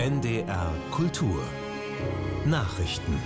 NDR Kultur Nachrichten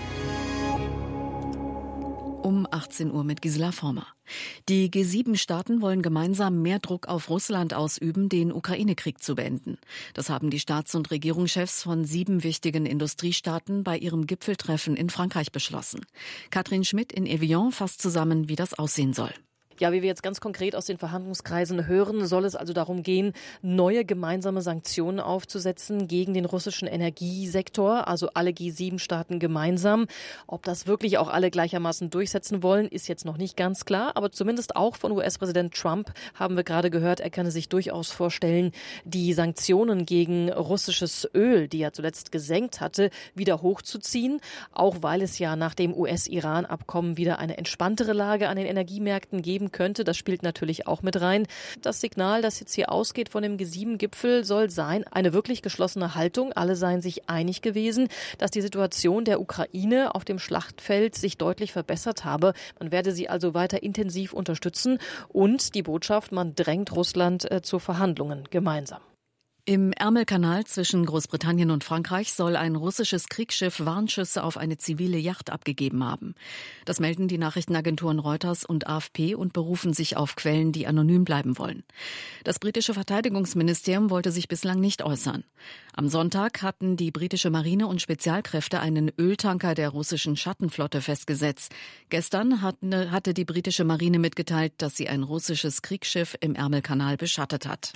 um 18 Uhr mit Gisela Former. Die G7-Staaten wollen gemeinsam mehr Druck auf Russland ausüben, den Ukraine-Krieg zu beenden. Das haben die Staats- und Regierungschefs von 7 wichtigen Industriestaaten bei ihrem Gipfeltreffen in Frankreich beschlossen. Katrin Schmidt in Evian fasst zusammen, wie das aussehen soll. Ja, wie wir jetzt ganz konkret aus den Verhandlungskreisen hören, soll es also darum gehen, neue gemeinsame Sanktionen aufzusetzen gegen den russischen Energiesektor, also alle G7-Staaten gemeinsam. Ob das wirklich auch alle gleichermaßen durchsetzen wollen, ist jetzt noch nicht ganz klar, aber zumindest auch von US-Präsident Trump haben wir gerade gehört, er könne sich durchaus vorstellen, die Sanktionen gegen russisches Öl, die er zuletzt gesenkt hatte, wieder hochzuziehen, auch weil es ja nach dem US-Iran-Abkommen wieder eine entspanntere Lage an den Energiemärkten geben könnte. Das spielt natürlich auch mit rein. Das Signal, das jetzt hier ausgeht von dem G7-Gipfel, soll sein, eine wirklich geschlossene Haltung. Alle seien sich einig gewesen, dass die Situation der Ukraine auf dem Schlachtfeld sich deutlich verbessert habe. Man werde sie also weiter intensiv unterstützen und die Botschaft, man drängt Russland zu Verhandlungen gemeinsam. Im Ärmelkanal zwischen Großbritannien und Frankreich soll ein russisches Kriegsschiff Warnschüsse auf eine zivile Yacht abgegeben haben. Das melden die Nachrichtenagenturen Reuters und AFP und berufen sich auf Quellen, die anonym bleiben wollen. Das britische Verteidigungsministerium wollte sich bislang nicht äußern. Am Sonntag hatten die britische Marine und Spezialkräfte einen Öltanker der russischen Schattenflotte festgesetzt. Gestern hatte die britische Marine mitgeteilt, dass sie ein russisches Kriegsschiff im Ärmelkanal beschattet hat.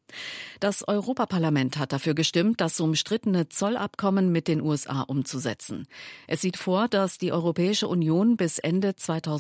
Das Europaparlament hat dafür gestimmt, das umstrittene Zollabkommen mit den USA umzusetzen. Es sieht vor, dass die Europäische Union bis Ende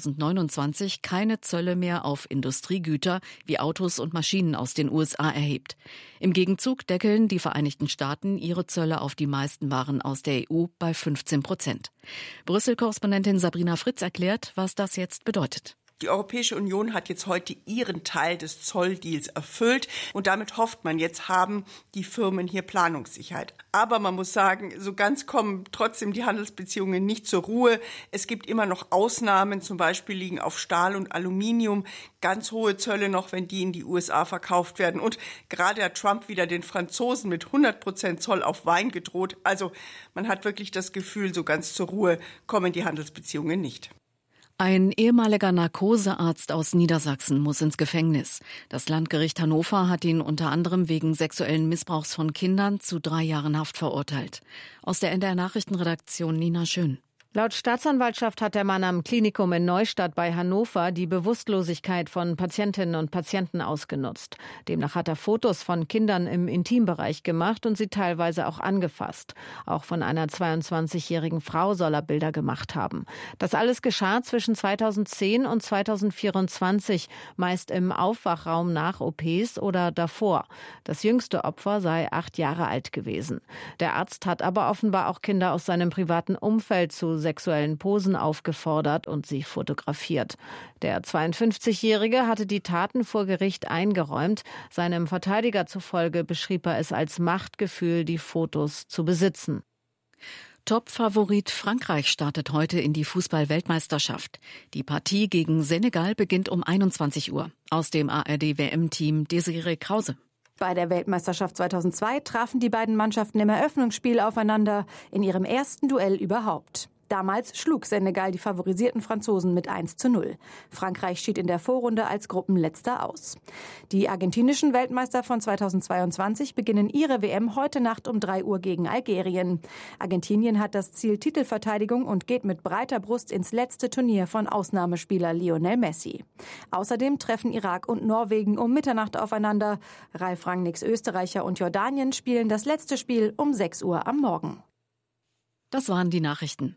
2029 keine Zölle mehr auf Industriegüter wie Autos und Maschinen aus den USA erhebt. Im Gegenzug deckeln die Vereinigten Staaten ihre Zölle auf die meisten Waren aus der EU bei 15%. Brüssel-Korrespondentin Sabrina Fritz erklärt, was das jetzt bedeutet. Die Europäische Union hat jetzt heute ihren Teil des Zolldeals erfüllt und damit hofft man, jetzt haben die Firmen hier Planungssicherheit. Aber man muss sagen, so ganz kommen trotzdem die Handelsbeziehungen nicht zur Ruhe. Es gibt immer noch Ausnahmen, zum Beispiel liegen auf Stahl und Aluminium ganz hohe Zölle noch, wenn die in die USA verkauft werden. Und gerade hat Trump wieder den Franzosen mit 100% Zoll auf Wein gedroht. Also man hat wirklich das Gefühl, so ganz zur Ruhe kommen die Handelsbeziehungen nicht. Ein ehemaliger Narkosearzt aus Niedersachsen muss ins Gefängnis. Das Landgericht Hannover hat ihn unter anderem wegen sexuellen Missbrauchs von Kindern zu 3 Jahren Haft verurteilt. Aus der NDR Nachrichtenredaktion Nina Schön. Laut Staatsanwaltschaft hat der Mann am Klinikum in Neustadt bei Hannover die Bewusstlosigkeit von Patientinnen und Patienten ausgenutzt. Demnach hat er Fotos von Kindern im Intimbereich gemacht und sie teilweise auch angefasst. Auch von einer 22-jährigen Frau soll er Bilder gemacht haben. Das alles geschah zwischen 2010 und 2024, meist im Aufwachraum nach OPs oder davor. Das jüngste Opfer sei 8 Jahre alt gewesen. Der Arzt hat aber offenbar auch Kinder aus seinem privaten Umfeld zu sexuellen Posen aufgefordert und sie fotografiert. Der 52-Jährige hatte die Taten vor Gericht eingeräumt. Seinem Verteidiger zufolge beschrieb er es als Machtgefühl, die Fotos zu besitzen. Top-Favorit Frankreich startet heute in die Fußball-Weltmeisterschaft. Die Partie gegen Senegal beginnt um 21 Uhr. Aus dem ARD-WM-Team Desiree Krause. Bei der Weltmeisterschaft 2002 trafen die beiden Mannschaften im Eröffnungsspiel aufeinander, in ihrem ersten Duell überhaupt. Damals schlug Senegal die favorisierten Franzosen mit 1:0. Frankreich schied in der Vorrunde als Gruppenletzter aus. Die argentinischen Weltmeister von 2022 beginnen ihre WM heute Nacht um 3 Uhr gegen Algerien. Argentinien hat das Ziel Titelverteidigung und geht mit breiter Brust ins letzte Turnier von Ausnahmespieler Lionel Messi. Außerdem treffen Irak und Norwegen um Mitternacht aufeinander. Ralf Rangnicks Österreicher und Jordanien spielen das letzte Spiel um 6 Uhr am Morgen. Das waren die Nachrichten.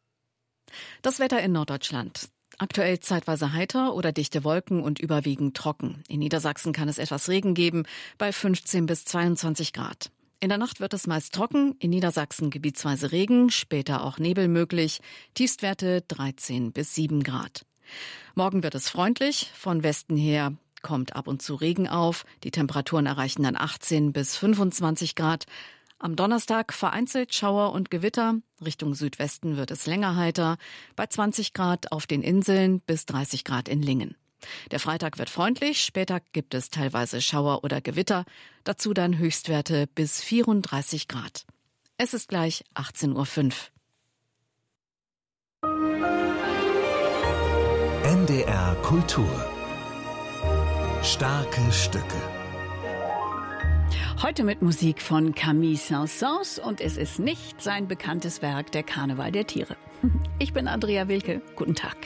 Das Wetter in Norddeutschland. Aktuell zeitweise heiter oder dichte Wolken und überwiegend trocken. In Niedersachsen kann es etwas Regen geben, bei 15 bis 22 Grad. In der Nacht wird es meist trocken, in Niedersachsen gebietsweise Regen, später auch Nebel möglich, Tiefstwerte 13 bis 7 Grad. Morgen wird es freundlich, von Westen her kommt ab und zu Regen auf, die Temperaturen erreichen dann 18 bis 25 Grad. Am Donnerstag vereinzelt Schauer und Gewitter. Richtung Südwesten wird es länger heiter, bei 20 Grad auf den Inseln bis 30 Grad in Lingen. Der Freitag wird freundlich, später gibt es teilweise Schauer oder Gewitter, dazu dann Höchstwerte bis 34 Grad. Es ist gleich 18:05 Uhr. NDR Kultur. Starke Stücke. Heute mit Musik von Camille Saint-Saëns und es ist nicht sein bekanntes Werk Der Karneval der Tiere. Ich bin Andrea Wilke. Guten Tag.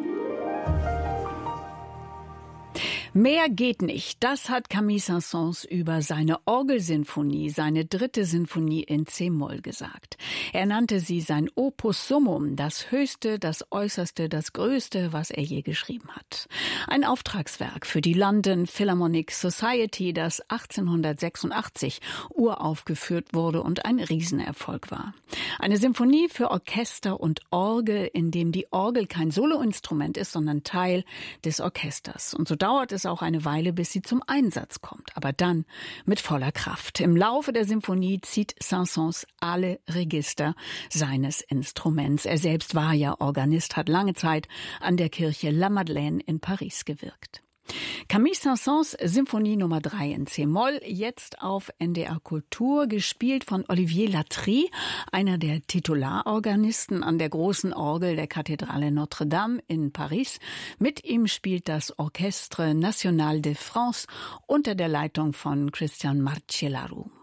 Mehr geht nicht. Das hat Camille Saint-Saëns über seine Orgelsinfonie, seine 3. Sinfonie in C-Moll gesagt. Er nannte sie sein Opus Summum, das Höchste, das Äußerste, das Größte, was er je geschrieben hat. Ein Auftragswerk für die London Philharmonic Society, das 1886 uraufgeführt wurde und ein Riesenerfolg war. Eine Sinfonie für Orchester und Orgel, in dem die Orgel kein Soloinstrument ist, sondern Teil des Orchesters. Und so dauert es auch eine Weile, bis sie zum Einsatz kommt, aber dann mit voller Kraft. Im Laufe der Symphonie zieht Saint-Saëns alle Register seines Instruments. Er selbst war ja Organist, hat lange Zeit an der Kirche La Madeleine in Paris gewirkt. Camille Saint-Saëns Symphonie Nummer 3 in C-Moll, jetzt auf NDR Kultur, gespielt von Olivier Latry, einer der Titularorganisten an der großen Orgel der Kathedrale Notre-Dame in Paris. Mit ihm spielt das Orchestre National de France unter der Leitung von Christian Marchellaru.